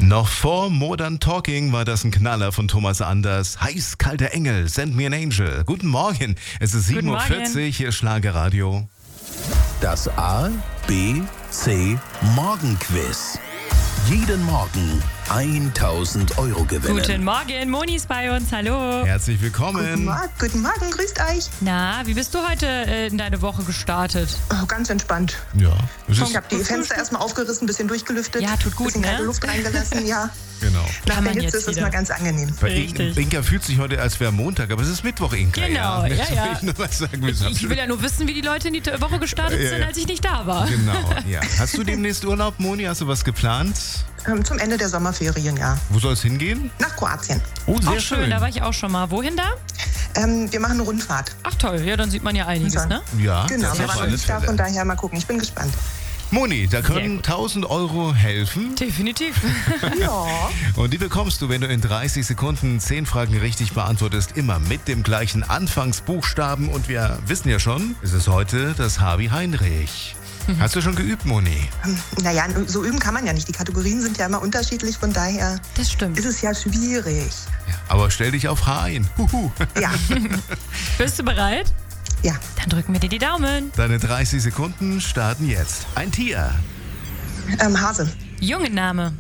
Noch vor Modern Talking war das ein Knaller von Thomas Anders. Heiß-kalter Engel, send me an angel. Guten Morgen, es ist 7.40 Uhr, hier Schlagerradio. Das A, B, C Morgenquiz. Jeden Morgen 1.000 Euro gewinnen. Guten Morgen, Moni ist bei uns, hallo. Herzlich willkommen. Guten Morgen, grüßt euch. Na, wie bist du heute in deine Woche gestartet? Oh, ganz entspannt. Ja, Ich habe die Fenster erstmal aufgerissen, ein bisschen durchgelüftet. Ja, tut gut, bisschen ne? kalte Luft reingelassen, ja. Genau. Nach Kann der man Hitze jetzt ist es wieder. mal ganz angenehm. Weil Richtig. Inka fühlt sich heute, als wäre Montag, aber es ist Mittwoch, Inka. Genau, ja, Das will ja. ich nur mal sagen, wir sind Ich will ja nur wissen, wie die Leute in die Woche gestartet Ja, sind, ja. als ich nicht da war. Genau, ja. Hast du demnächst Urlaub, Moni? Hast du was geplant? Zum Ende der Sommerferien, ja. Wo soll es hingehen? Nach Kroatien. Oh, sehr Auch schön, da war ich auch schon mal. Wohin da? Wir machen eine Rundfahrt. Ach toll, ja, dann sieht man ja einiges, So. ne? Ja, Genau, das wir auf waren noch alle nicht da, Fälle. von daher mal gucken. Ich bin gespannt. Moni, da können gut. 1.000 Euro helfen. Definitiv. Ja. Und die bekommst du, wenn du in 30 Sekunden 10 Fragen richtig beantwortest, immer mit dem gleichen Anfangsbuchstaben. Und wir wissen ja schon, es ist heute das H wie Heinrich. Hast du schon geübt, Moni? Naja, so üben kann man ja nicht. Die Kategorien sind ja immer unterschiedlich, von daher Das stimmt. ist es ja schwierig. Ja, aber stell dich auf H ein. Huhu. Ja, Bist du bereit? ja. Dann drücken wir dir die Daumen. Deine 30 Sekunden starten jetzt. Ein Tier, Hase. Jungenname.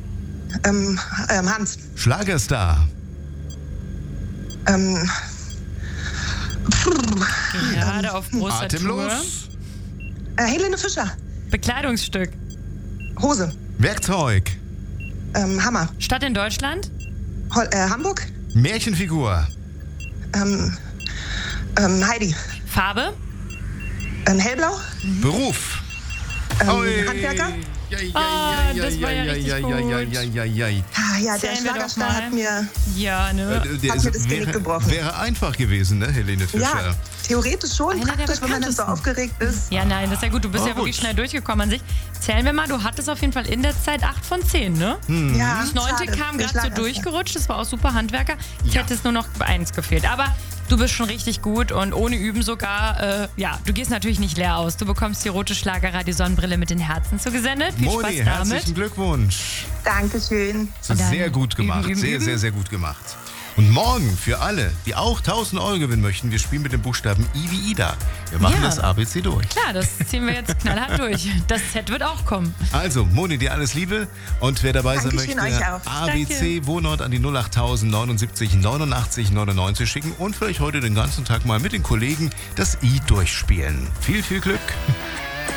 Hans. Schlagerstar, Gerade auf großer Tour. atemlos, Helene Fischer. Bekleidungsstück. Hose. Werkzeug, Hammer. Stadt in Deutschland. Hamburg. Märchenfigur, Heidi. Farbe. Hellblau. Beruf. Handwerker. das war ja richtig gut. Ah, ja, der Zählen wir doch Schlagerstar mal. hat mir... Ja, ne? Hat mir das Genick gebrochen. Wäre einfach gewesen, ne, Helene Fischer? Ja, theoretisch schon. Einer der Praktisch, wenn man dann so bekanntesten. aufgeregt ist. Ja, nein, das ist ja gut. Du bist Oh, ja wirklich gut. schnell durchgekommen an sich. Zählen wir mal, du hattest auf jeden Fall in der Zeit 8 von 10, ne? Ja, Das 9. schade. kam Der gerade so Schlagerstar. durchgerutscht. Das war auch super Handwerker. Jetzt hätte es nur noch 1 gefehlt. Aber du bist schon richtig gut und ohne Üben sogar, du gehst natürlich nicht leer aus. Du bekommst die rote Schlagerradio-Sonnenbrille mit den Herzen zugesendet. Viel Moni, Spaß damit. herzlichen Glückwunsch. Dankeschön. Das ist dann sehr gut gemacht. üben, sehr, üben. sehr, sehr gut gemacht. Und morgen für alle, die auch 1.000 Euro gewinnen möchten, wir spielen mit dem Buchstaben I wie Ida. Wir machen Ja. das ABC durch. Klar, das ziehen wir jetzt knallhart durch. Das Set wird auch kommen. Also, Moni, dir alles Liebe. Und wer dabei sein Dankeschön, möchte, euch auch. ABC Wohnort an die 08000 79 89 99 schicken und vielleicht heute den ganzen Tag mal mit den Kollegen das I durchspielen. Viel, viel Glück.